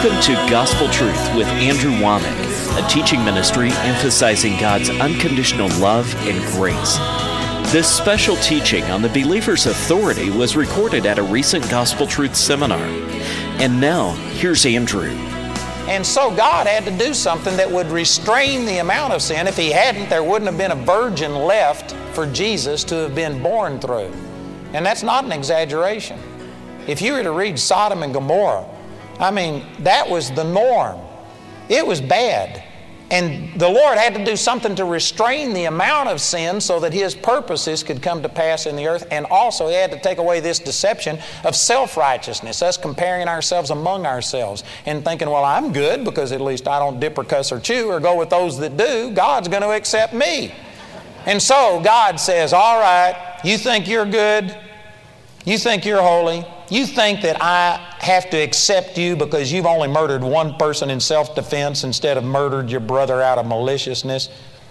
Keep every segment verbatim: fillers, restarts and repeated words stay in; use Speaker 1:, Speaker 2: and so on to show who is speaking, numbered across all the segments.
Speaker 1: Welcome to Gospel Truth with Andrew Womack, a teaching ministry emphasizing God's unconditional love and grace. This special teaching on the believer's authority was recorded at a recent Gospel Truth seminar. And now, here's Andrew.
Speaker 2: And so God had to do something that would restrain the amount of sin. If He hadn't, there wouldn't have been a virgin left for Jesus to have been born through. And that's not an exaggeration. If you were to read Sodom and Gomorrah, I mean, that was the norm. It was bad. And the Lord had to do something to restrain the amount of sin so that His purposes could come to pass in the earth. And also He had to take away this deception of self-righteousness, us comparing ourselves among ourselves and thinking, well, I'm good because at least I don't dip or cuss or chew or go with those that do. God's going to accept me. And so God says, all right, you think you're good? You think you're holy? You think that I have to accept you because you've only murdered one person in self-defense instead of murdered your brother out of maliciousness?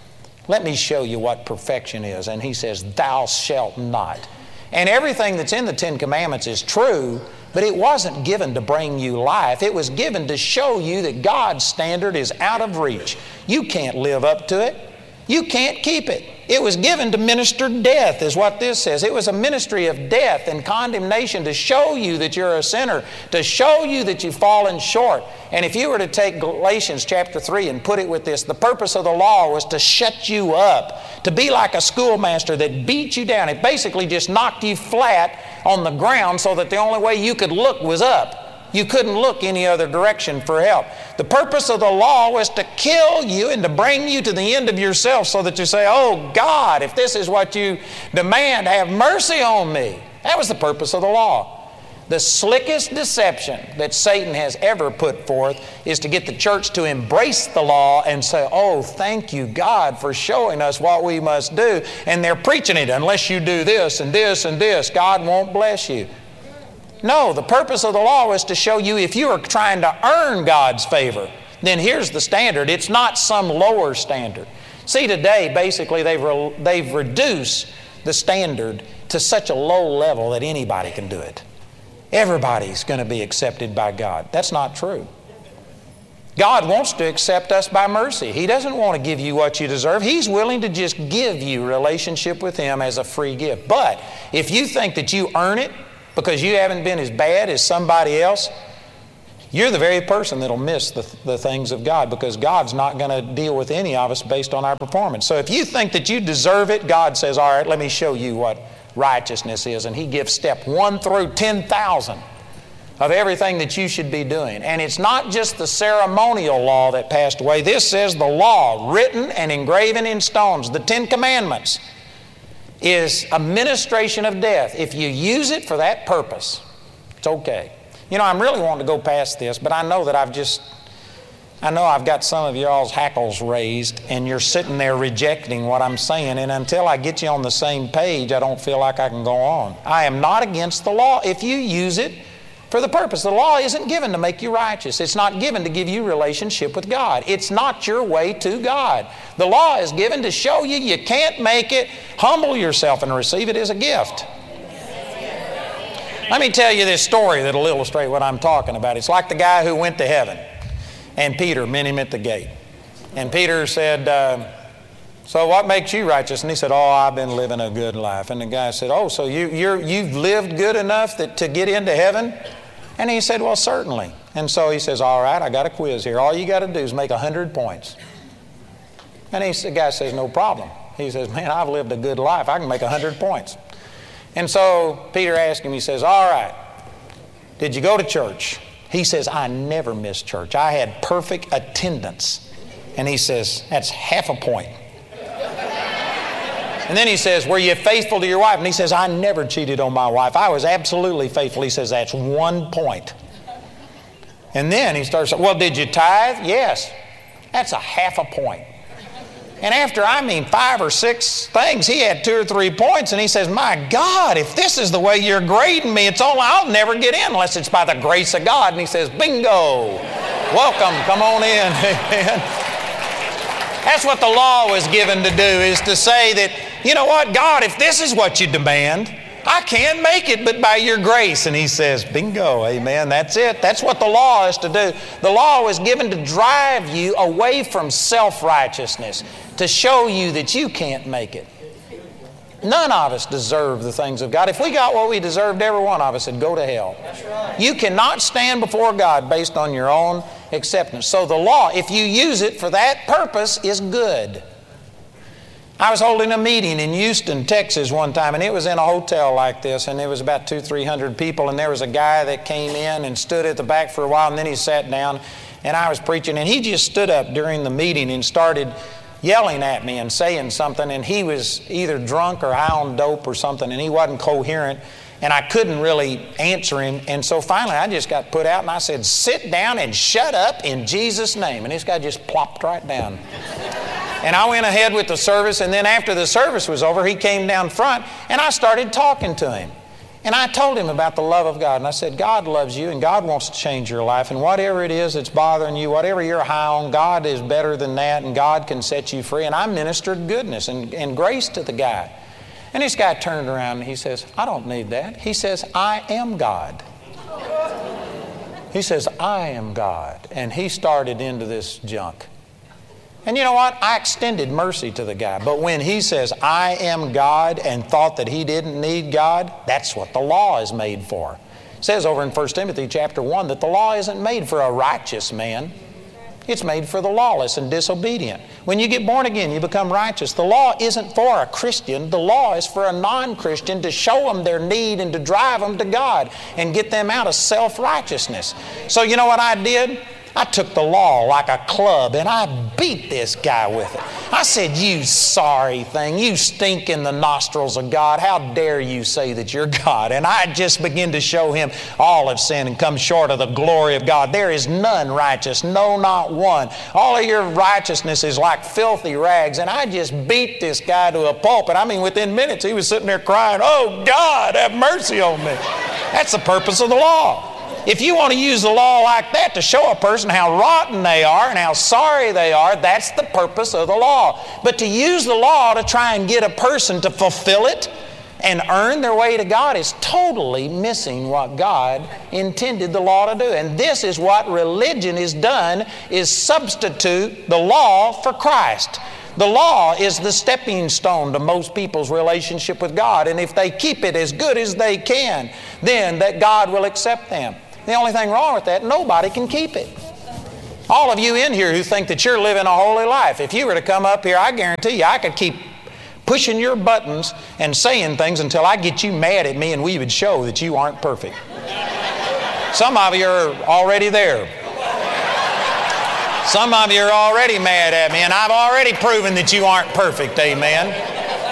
Speaker 2: Let me show you what perfection is. And He says, thou shalt not. And everything that's in the Ten Commandments is true, but it wasn't given to bring you life. It was given to show you that God's standard is out of reach. You can't live up to it. You can't keep it. It was given to minister death, is what this says. It was a ministry of death and condemnation to show you that you're a sinner, to show you that you've fallen short. And if you were to take Galatians chapter three and put it with this, the purpose of the law was to shut you up, to be like a schoolmaster that beat you down. It basically just knocked you flat on the ground so that the only way you could look was up. You couldn't look any other direction for help. The purpose of the law was to kill you and to bring you to the end of yourself so that you say, oh God, if this is what you demand, have mercy on me. That was the purpose of the law. The slickest deception that Satan has ever put forth is to get the church to embrace the law and say, oh, thank you, God, for showing us what we must do. And they're preaching it, unless you do this and this and this, God won't bless you. No, the purpose of the law is to show you if you are trying to earn God's favor, then here's the standard. It's not some lower standard. See, today, basically, they've, re- they've reduced the standard to such a low level that anybody can do it. Everybody's going to be accepted by God. That's not true. God wants to accept us by mercy. He doesn't want to give you what you deserve. He's willing to just give you relationship with Him as a free gift. But if you think that you earn it, because you haven't been as bad as somebody else, you're the very person that'll miss the, the things of God, because God's not going to deal with any of us based on our performance. So if you think that you deserve it, God says, all right, let me show you what righteousness is. And He gives step one through ten thousand of everything that you should be doing. And it's not just the ceremonial law that passed away. This says the law, written and engraven in stones, the Ten Commandments, is a ministration of death. If you use it for that purpose, it's okay. You know, I'm really wanting to go past this, but I know that I've just, I know I've got some of y'all's hackles raised, and you're sitting there rejecting what I'm saying, and until I get you on the same page, I don't feel like I can go on. I am not against the law if you use it for the purpose. The law isn't given to make you righteous. It's not given to give you relationship with God. It's not your way to God. The law is given to show you you can't make it. Humble yourself and receive it as a gift. Let me tell you this story that'll illustrate what I'm talking about. It's like the guy who went to heaven, and Peter met him at the gate. And Peter said, uh, so what makes you righteous? And he said, oh, I've been living a good life. And the guy said, oh, so you, you're, you've lived good enough that, to get into heaven? And he said, well, certainly. And so he says, all right, I got a quiz here. All you got to do is make one hundred points. And he, the guy says, no problem. He says, man, I've lived a good life. I can make one hundred points. And so Peter asked him, he says, all right, did you go to church? He says, I never missed church. I had perfect attendance. And he says, that's half a point. And then he says, were you faithful to your wife? And he says, I never cheated on my wife. I was absolutely faithful. He says, that's one point. And then he starts, well, did you tithe? Yes. That's a half a point. And after, I mean, five or six things, he had two or three points. And he says, my God, if this is the way you're grading me, it's only, I'll never get in unless it's by the grace of God. And he says, bingo. Welcome. Come on in. That's what the law was given to do, is to say that, you know what, God, if this is what you demand, I can't make it but by your grace. And he says, bingo, amen, that's it. That's what the law is to do. The law was given to drive you away from self-righteousness, to show you that you can't make it. None of us deserve the things of God. If we got what we deserved, every one of us would go to hell.
Speaker 3: That's right.
Speaker 2: You cannot stand before God based on your own acceptance. So the law, if you use it for that purpose, is good. I was holding a meeting in Houston, Texas one time, and it was in a hotel like this, and there was about two, three hundred people, and there was a guy that came in and stood at the back for a while, and then he sat down, and I was preaching, and he just stood up during the meeting and started yelling at me and saying something, and he was either drunk or high on dope or something, and he wasn't coherent, and I couldn't really answer him. And so finally I just got put out, and I said, sit down and shut up in Jesus' name. And this guy just plopped right down. And I went ahead with the service, and then after the service was over, he came down front, and I started talking to him. And I told him about the love of God. And I said, God loves you, and God wants to change your life. And whatever it is that's bothering you, whatever you're high on, God is better than that, and God can set you free. And I ministered goodness and, and grace to the guy. And this guy turned around and he says, I don't need that. He says, I am God. He says, I am God. And he started into this junk. And you know what? I extended mercy to the guy. But when he says, I am God, and thought that he didn't need God, that's what the law is made for. It says over in First Timothy chapter one that the law isn't made for a righteous man. It's made for the lawless and disobedient. When you get born again, you become righteous. The law isn't for a Christian. The law is for a non-Christian, to show them their need and to drive them to God and get them out of self-righteousness. So you know what I did? I took the law like a club and I beat this guy with it. I said, you sorry thing, you stink in the nostrils of God. How dare you say that you're God? And I just began to show him all have sinned and come short of the glory of God. There is none righteous, no, not one. All of your righteousness is like filthy rags. And I just beat this guy to a pulp. And I mean, within minutes, he was sitting there crying, oh God, have mercy on me. That's the purpose of the law. If you want to use the law like that to show a person how rotten they are and how sorry they are, that's the purpose of the law. But to use the law to try and get a person to fulfill it and earn their way to God is totally missing what God intended the law to do. And this is what religion has done, is substitute the law for Christ. The law is the stepping stone to most people's relationship with God. And if they keep it as good as they can, then that God will accept them. The only thing wrong with that, nobody can keep it. All of you in here who think that you're living a holy life, if you were to come up here, I guarantee you I could keep pushing your buttons and saying things until I get you mad at me and we would show that you aren't perfect. Some of you are already there. Some of you are already mad at me, and I've already proven that you aren't perfect, amen.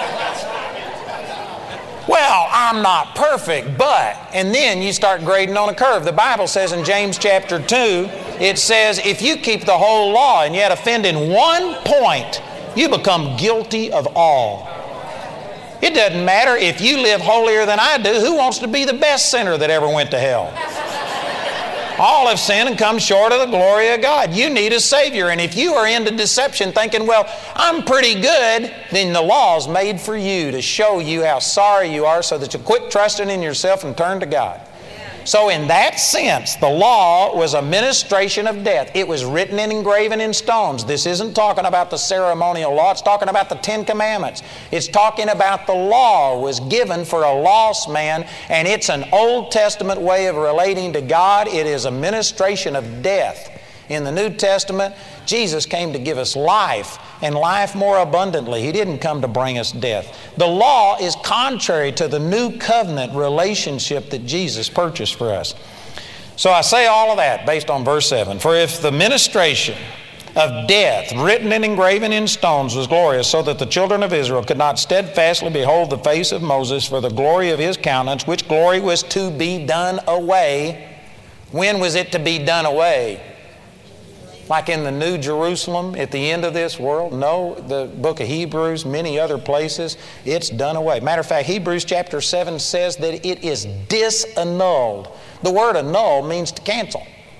Speaker 2: Well, I'm not perfect, but, and then you start grading on a curve. The Bible says in James chapter two, it says, if you keep the whole law and yet offend in one point, you become guilty of all. It doesn't matter if you live holier than I do. Who wants to be the best sinner that ever went to hell? All have sinned and come short of the glory of God. You need a Savior. And if you are into deception thinking, well, I'm pretty good, then the law is made for you to show you how sorry you are so that you quit trusting in yourself and turn to God. So in that sense, the law was a ministration of death. It was written and engraven in stones. This isn't talking about the ceremonial law. It's talking about the Ten Commandments. It's talking about the law was given for a lost man, and it's an Old Testament way of relating to God. It is a ministration of death. In the New Testament, Jesus came to give us life, and life more abundantly. He didn't come to bring us death. The law is contrary to the new covenant relationship that Jesus purchased for us. So I say all of that based on verse seven. For if the ministration of death, written and engraven in stones, was glorious, so that the children of Israel could not steadfastly behold the face of Moses for the glory of his countenance, which glory was to be done away. When was it to be done away? Like in the New Jerusalem at the end of this world? No, the book of Hebrews, many other places, it's done away. Matter of fact, Hebrews chapter seven says that it is disannulled. The word annul means to cancel.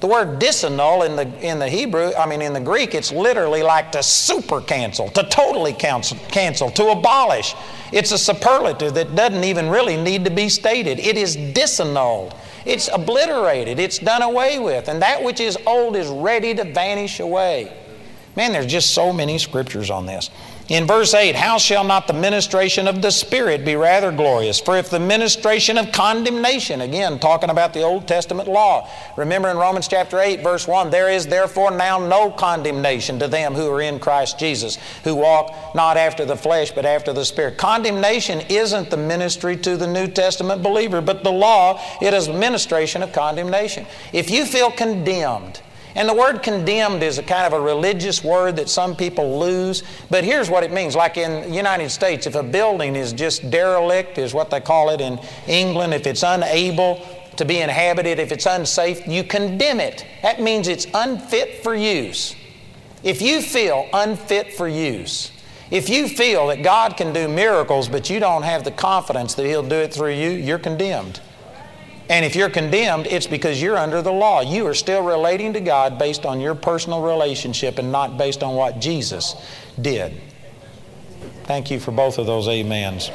Speaker 2: The word disannul in the, in the Hebrew, I mean in the Greek, it's literally like to super cancel, to totally cancel, cancel, to abolish. It's a superlative that doesn't even really need to be stated. It is disannulled. It's obliterated. It's done away with. And that which is old is ready to vanish away. Man, there's just so many scriptures on this. In verse eight, how shall not the ministration of the Spirit be rather glorious? For if the ministration of condemnation, again talking about the Old Testament law. Remember in Romans chapter eight, verse one, there is therefore now no condemnation to them who are in Christ Jesus, who walk not after the flesh but after the Spirit. Condemnation isn't the ministry to the New Testament believer, but the law, it is ministration of condemnation. If you feel condemned, and the word condemned is a kind of a religious word that some people lose, but here's what it means. Like in the United States, if a building is just derelict, is what they call it in England, if it's unable to be inhabited, if it's unsafe, you condemn it. That means it's unfit for use. If you feel unfit for use, if you feel that God can do miracles, but you don't have the confidence that He'll do it through you, you're condemned. And if you're condemned, it's because you're under the law. You are still relating to God based on your personal relationship and not based on what Jesus did. Thank you for both of those amens.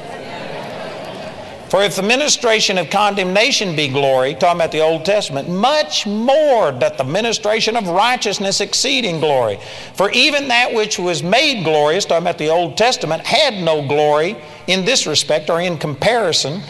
Speaker 2: For if the ministration of condemnation be glory, talking about the Old Testament, much more doth the ministration of righteousness exceed in glory. For even that which was made glorious, talking about the Old Testament, had no glory in this respect or in comparison,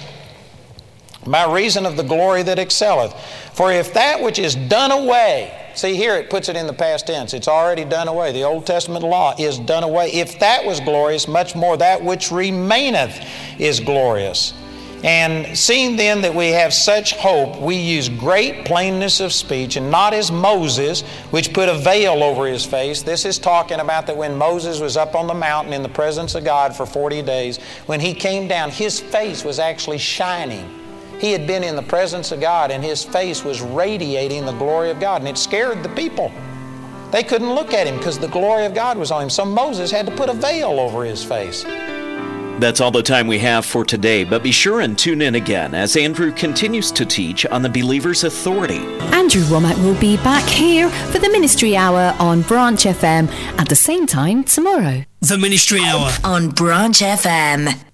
Speaker 2: by reason of the glory that excelleth. For if that which is done away, see here it puts it in the past tense, it's already done away. The Old Testament law is done away. If that was glorious, much more that which remaineth is glorious. And seeing then that we have such hope, we use great plainness of speech, and not as Moses, which put a veil over his face. This is talking about that when Moses was up on the mountain in the presence of God for forty days, when he came down, his face was actually shining. He had been in the presence of God and his face was radiating the glory of God, and it scared the people. They couldn't look at him because the glory of God was on him. So Moses had to put a veil over his face.
Speaker 1: That's all the time we have for today, but be sure and tune in again as Andrew continues to teach on the believer's authority.
Speaker 3: Andrew Wommack will be back here for the Ministry Hour on Branch F M at the same time tomorrow.
Speaker 4: The Ministry Hour
Speaker 3: on Branch F M.